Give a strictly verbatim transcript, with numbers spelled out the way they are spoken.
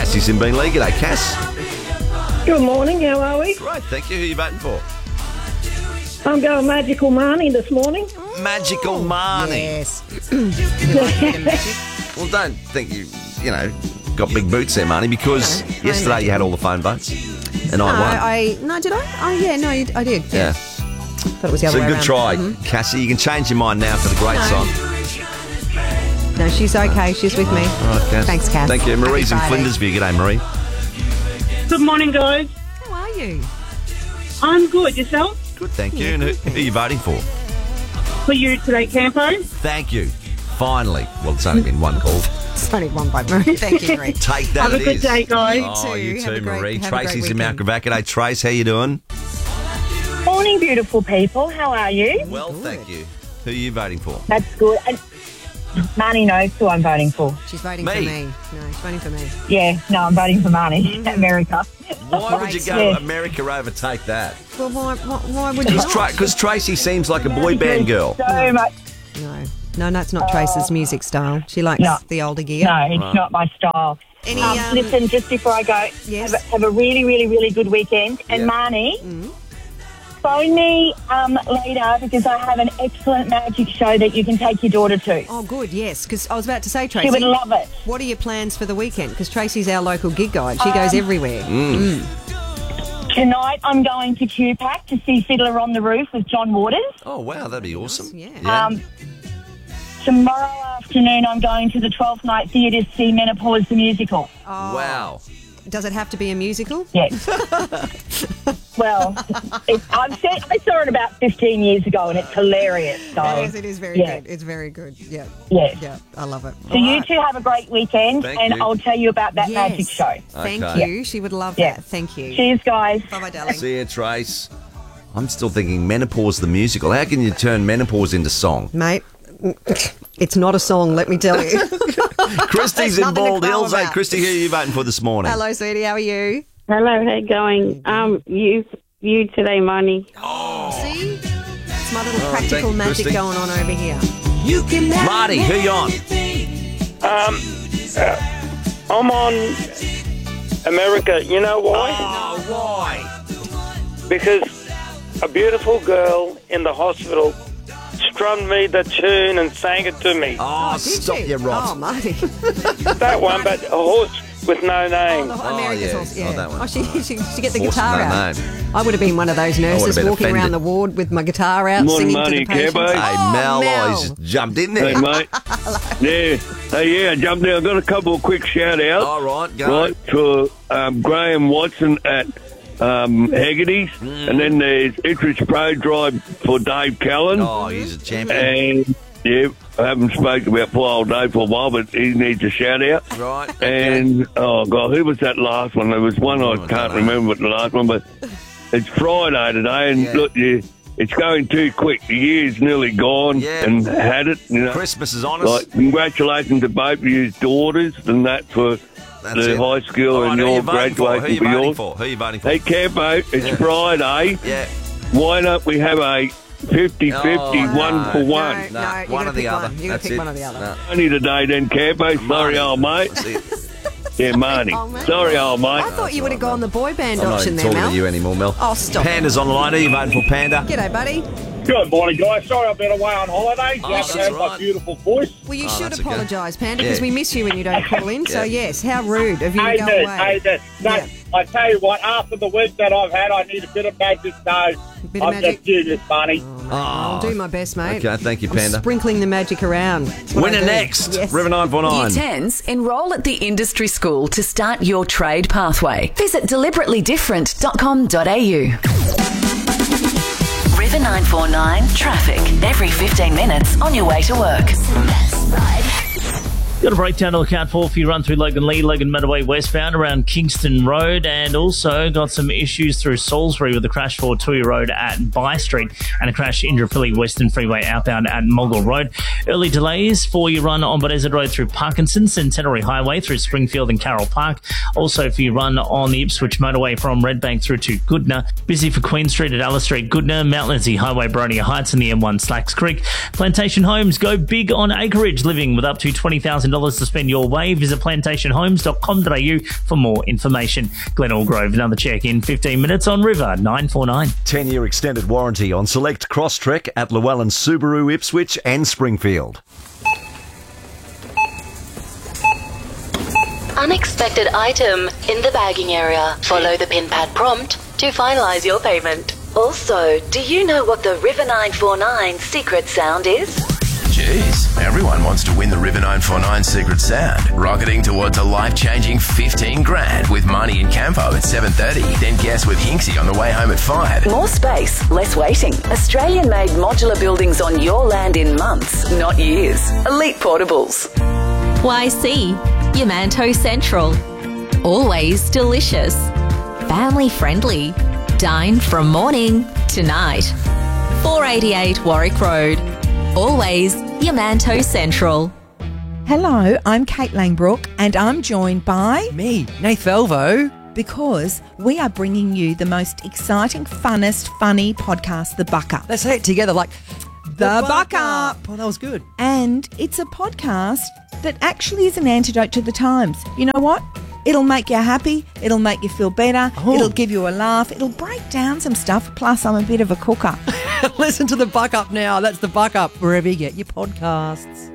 Cassie's in Beenleigh. G'day, Cass. Good morning, how are we? Great, thank you. Who are you voting for? I'm going Magical Marnie this morning. Magical Marnie. Yes. Well, don't think you, you know, got big boots there, Marnie, because No, yesterday you had all the phone votes and No, I won. I, no, did I? Oh, yeah, no, I did. Yeah. yeah. Thought it was the other So way good around. try, Mhm. Cassie. You can change your mind now for the great No. song. No, she's okay. She's with me. All right, Cass. Thanks, Cass. Thank you. Marie's in Happy Friday. Flinders View. G'day, Marie. Good morning, guys. How are you? I'm good. Yourself? Good, thank you. And who, who are you voting for? For you today, Campo. Thank you. Finally. Well, it's only been one call. It's only one by Marie. Thank you, Marie. Take that. Have a it good is. day, guys. Oh, You you too. Have too, a great- Marie. have a great Tracy's in Mount weekend. Gravatt. G'day, Trace. How you doing? Morning, beautiful people. How are you? Well, Good. thank you. Who are you voting for? That's good. And Marnie knows who I'm voting for. She's voting Me. for me. No, she's voting for me. Yeah, no, I'm voting for Marnie. America. Why would you go Yes. America overtake that? Well, why, why, why would you not? Because Tracy seems like a boy band girl. So much. No. No, that's not Trace's music style. She likes No. the older gear. No, it's Right. not my style. Any, Um, um, listen, just before I go, Yes. have, a, have a really, really, really good weekend. And Yeah. Marnie, Mm. phone me um, later because I have an excellent magic show that you can take your daughter to. Oh, good, yes. Because I was about to say, She Tracy, would love it. what are your plans for the weekend? Because Tracy's our local gig guide. She goes Um, everywhere. Tonight I'm going to Q PAC to see Fiddler on the Roof with John Waters. Oh, wow, that'd be awesome. Yeah. Um, tomorrow afternoon, I'm going to the twelfth Night Theatre to see Menopause the Musical. Oh, Wow. Does it have to be a musical? Yes. well, it, I've seen, I saw it about fifteen years ago, and it's hilarious. So, It is, it is very yeah. good. It's very good. Yeah. Yes. Yeah, I love it. So you two have a great weekend, Thank and you. I'll tell you about that Yes. magic show. Thank Okay. you. She would love Yeah. that. Thank you. Cheers, guys. Bye-bye, darling. See you, Trace. I'm still thinking Menopause the musical. How can you turn menopause into song? Mate, it's not a song, let me tell you. Christy's There's in nothing to Bald cry Hills. Hey, about. Christy, who are you voting for this morning? Hello, sweetie. How are you? Hello, how you going? Um, you, you today, Marnie. See? It's my little Oh, practical thank you, magic Christy. going on over here. Marty, who you on? Um, uh, I'm on America. You know why? Oh, why? Because a beautiful girl in the hospital strummed me the tune and sang it to me. Oh, Did stop you? your rot. Oh, Marty. That one, but a horse with no name. Oh, Oh, America's yeah. horse. Yeah. Oh, that one. Oh, she, she, she get the Horse guitar with no out. name. I would have been one of those nurses been walking around offended. the ward with my guitar out, Morning, singing to the Marty, patients. Cambo. Hey, Oh, Mel, Mel. oh, he's just jumped in there. Hey, mate. Yeah. Hey, yeah, I jumped in. I've got a couple of quick shout-outs. All right, go. Right, for um, Graham Watson at um, Haggerty's. Mm. And then there's Itridge Pro Drive for Dave Callan. Oh, he's a champion. And, yeah, I haven't spoken about poor old Dave for a while, but he needs a shout-out. Right. okay. And, oh, God, who was that last one? There was one Oh, I I don't can't know. remember what the last one, but it's Friday today, and Yeah. look, you, it's going too quick. The year's nearly gone Yeah. and had it, you know. Christmas is on us. Like, congratulations to both of your daughters and that for That's the it. high school All right, and who are your you voting for? Who are graduation you for voting yours. for? Who are you voting for? Hey, Campo, it's Yeah. Friday. Yeah. Why don't we have a fifty-fifty, Oh, one no. for one? No, No, you one gotta or the pick other. one. You gotta That's pick it. one or the other. No. Only today then, Campo. Sorry, Marnie. old mate. That's it. Yeah, Marnie. Oh, mate. Sorry, old mate. I thought you would have gone the boy band I'm not option even there, talking Mel. to you anymore, Mel. Oh, stop. Panda's on the line. Who are you voting for, Panda? G'day, buddy. Good morning, guys. Sorry I've been away on holiday. Oh, You that's haven't heard right. my beautiful voice. Well, you Oh, should that's okay. apologise, Panda, Yeah. because we miss you when you don't call in. So, Yeah. yes, how rude of you to Hey, go Ned, away. hey, Ned. No, Yeah. I tell you what, after the week that I've had, I need a bit of magic. So bit of I'm magic? just genius, Barney. I'll do my best, mate. Okay, thank you, I'm Panda. sprinkling the magic around. That's what I Winner do. next. Yes. River nine four Year nine. tens, enrol at the industry school to start your trade pathway. Visit deliberately different dot com dot a u. River nine four nine traffic every fifteen minutes on your way to work. Got a breakdown to look out for if you run through Logan Lee, Logan Motorway westbound around Kingston Road, and also got some issues through Salisbury with a crash for Toohey Road at By Street and a crash Indooroopilly Western Freeway outbound at Mogul Road. Early delays for your run on Bodeza Road through Parkinson, Centenary Highway through Springfield and Carroll Park. Also for your run on the Ipswich Motorway from Redbank through to Goodna. Busy for Queen Street at Alice Street, Goodna, Mount Lindesay Highway, Bronia Heights and the M one Slacks Creek. Plantation Homes go big on acreage living with up to twenty thousand dollars dollars to spend your way. Visit plantation homes dot com dot a u for more information. Glen Allgrove, another check in fifteen minutes on River nine four nine. ten-year extended warranty on select Crosstrek at Llewellyn Subaru, Ipswich and Springfield. Unexpected item in the bagging area. Follow the pin pad prompt to finalise your payment. Also, do you know what the River nine four nine secret sound is? Jeez, everyone wants to win the River nine four nine Secret Sound. Rocketing towards a life-changing fifteen grand with Marnie and Campo at seven thirty. Then guess with Hinksy on the way home at five. More space, less waiting. Australian-made modular buildings on your land in months, not years. Elite Portables. Y C, Yamanto Central. Always delicious. Family friendly. Dine from morning to night. four eighty-eight Warwick Road. Always Yamanto Central. Hello, I'm Kate Langbrook and I'm joined by... Me, Nath Velvo. Because we are bringing you the most exciting, funnest, funny podcast, The Buck Up. Let's say it together like... The, the Buck, Buck Up. Up. Oh, that was good. And it's a podcast that actually is an antidote to the times. You know what? It'll make you happy. It'll make you feel better. Oh. It'll give you a laugh. It'll break down some stuff. Plus, I'm a bit of a cooker. Listen to The Buck Up now. That's The Buck Up, wherever you get your podcasts.